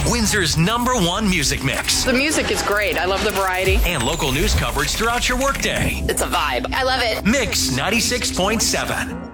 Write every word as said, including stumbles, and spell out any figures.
Windsor's number one music mix. The music is great. I love the variety. And local news coverage throughout your workday. It's a vibe. I love it. Mix ninety-six point seven.